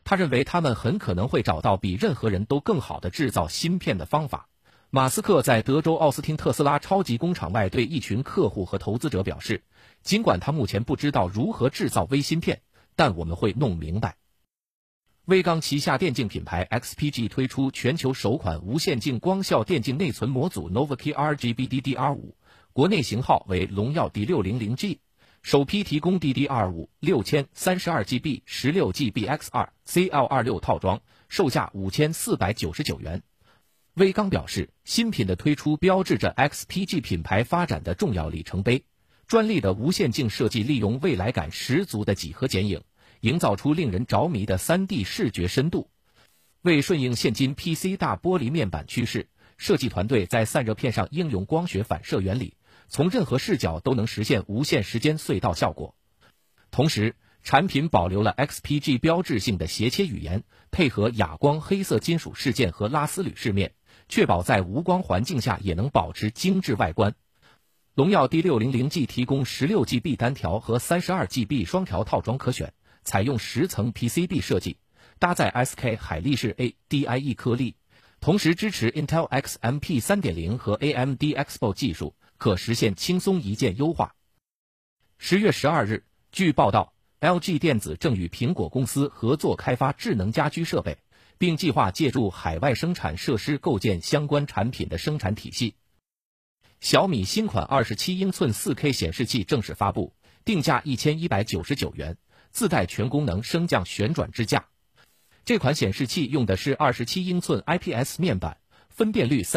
他认为他们很可能会找到比任何人都更好的制造芯片的方法。马斯克在德州奥斯汀特斯拉超级工厂外对一群客户和投资者表示，尽管他目前不知道如何制造微芯片，但我们会弄明白。威刚旗下电竞品牌 XPG 推出全球首款无线镜光效电竞内存模组 Novakey RGB DDR5， 国内型号为荣耀 D600G， 首批提供 DDR5 6032GB 16GB X2 CL26 套装，售价5499元。威刚表示，新品的推出标志着 XPG 品牌发展的重要里程碑。专利的无线镜设计利用未来感十足的几何剪影，营造出令人着迷的 3D 视觉深度。为顺应现今 PC 大玻璃面板趋势，设计团队在散热片上应用光学反射原理，从任何视角都能实现无限时间隧道效果。同时，产品保留了 XPG 标志性的斜切语言，配合哑光黑色金属饰件和拉丝铝饰面，确保在无光环境下也能保持精致外观。荣耀 D600G 提供 16GB 单条和 32GB 双条套装可选，采用10层 PCB 设计，搭载 SK 海力士 ADIE 颗粒，同时支持 Intel XMP 3.0 和 AMD Expo 技术，可实现轻松一键优化。10月12日，据报道，LG 电子正与苹果公司合作开发智能家居设备，并计划借助海外生产设施构建相关产品的生产体系。小米新款27英寸 4K 显示器正式发布，定价1199元，自带全功能升降旋转支架。这款显示器用的是27英寸 IPS 面板，分辨率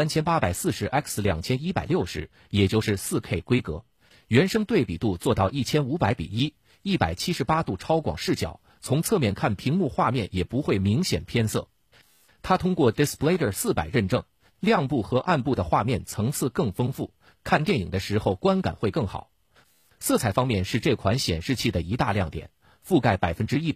3840x2160， 也就是 4K 规格，原生对比度做到1500:1，178度超广视角，从侧面看屏幕画面也不会明显偏色。它通过 Displayer 400认证，亮部和暗部的画面层次更丰富，看电影的时候观感会更好。色彩方面是这款显示器的一大亮点，覆盖 100%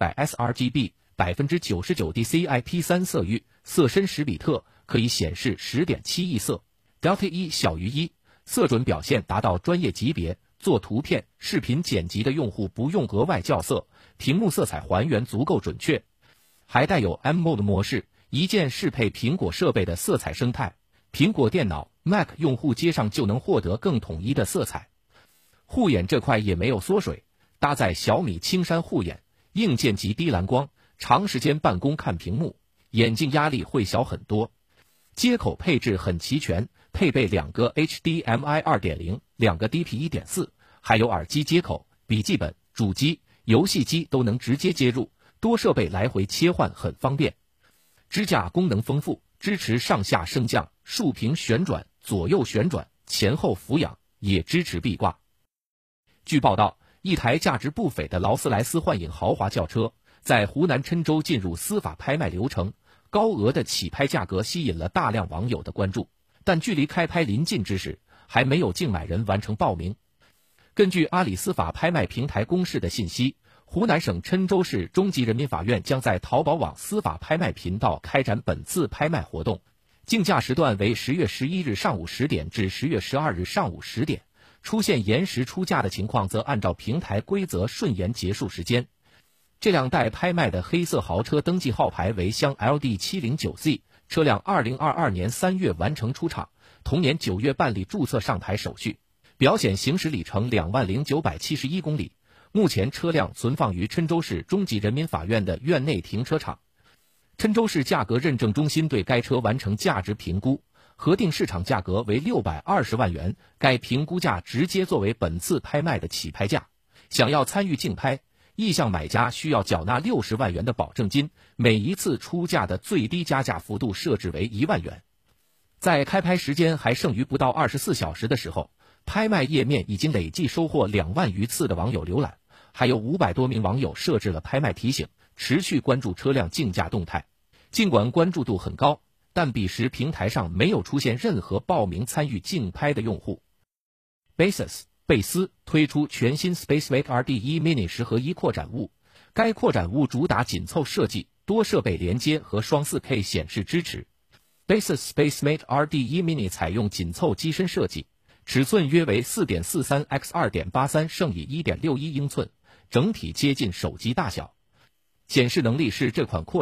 sRGB、99% DCI-P3 色域，色深10比特，可以显示 10.7 亿色 ，Delta 1小于1，色准表现达到专业级别，做图片、视频剪辑的用户不用额外校色，屏幕色彩还原足够准确。还带有 M Mode 模式，一键适配苹果设备的色彩生态，苹果电脑、Mac 用户接上就能获得更统一的色彩。护眼这块也没有缩水，搭载小米青山护眼，硬件级低蓝光，长时间办公看屏幕，眼镜压力会小很多。接口配置很齐全，配备2个 HDMI 2.0、2个 DP 1.4， 还有耳机接口，笔记本、主机、游戏机都能直接接入，多设备来回切换很方便。支架功能丰富，支持上下升降、竖屏旋转、左右旋转、前后俯仰，也支持壁挂。据报道，一台价值不菲的劳斯莱斯幻影豪华轿车在湖南郴州进入司法拍卖流程，高额的起拍价格吸引了大量网友的关注，但距离开拍临近之时，还没有竞买人完成报名。根据阿里司法拍卖平台公示的信息，湖南省郴州市中级人民法院将在淘宝网司法拍卖频道开展本次拍卖活动，竞价时段为10月11日上午10点至10月12日上午10点，出现延时出价的情况则按照平台规则顺延结束时间。这辆待拍卖的黑色豪车登记号牌为湘 LD709Z， 车辆2022年3月完成出厂，同年9月办理注册上牌手续，表显行驶里程20971公里。目前车辆存放于郴州市中级人民法院的院内停车场。郴州市价格认证中心对该车完成价值评估，核定市场价格为620万元，该评估价直接作为本次拍卖的起拍价。想要参与竞拍，意向买家需要缴纳60万元的保证金，每一次出价的最低加价幅度设置为1万元。在开拍时间还剩余不到24小时的时候，拍卖页面已经累计收获2万余次的网友浏览，还有500多名网友设置了拍卖提醒，持续关注车辆竞价动态。尽管关注度很高，但彼时平台上没有出现任何报名参与竞拍的用户。Basis 贝斯推出全新 SpaceMate RD1 Mini 10合一扩展物，该扩展物主打紧凑设计、多设备连接和双 4K 显示支持。Basis SpaceMate RD1 Mini 采用紧凑机身设计，尺寸约为 4.43x2.83 乘以 1.61 英寸，整体接近手机大小。显示能力是这款扩